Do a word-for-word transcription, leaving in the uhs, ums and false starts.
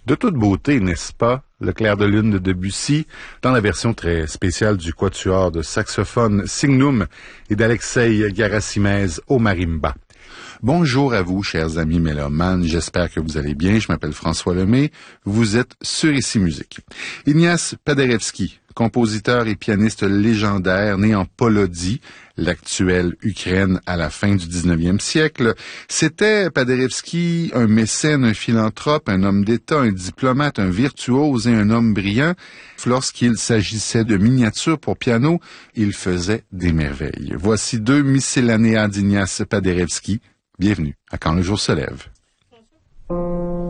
De toute beauté, n'est-ce pas? Le clair de lune de Debussy, dans la version très spéciale du quatuor de saxophone Signum et d'Alexei Garassimez au marimba. Bonjour à vous, chers amis mélomanes, j'espère que vous allez bien. Je m'appelle François Lemay, vous êtes sur Ici Musique. Ignace Paderewski, compositeur et pianiste légendaire, né en Polodie, l'actuelle Ukraine à la fin du dix-neuvième siècle. C'était Paderewski un mécène, un philanthrope, un homme d'État, un diplomate, un virtuose et un homme brillant. Lorsqu'il s'agissait de miniatures pour piano, il faisait des merveilles. Voici deux miscellanea d'Ignace Paderewski. Bienvenue à Quand le jour se lève.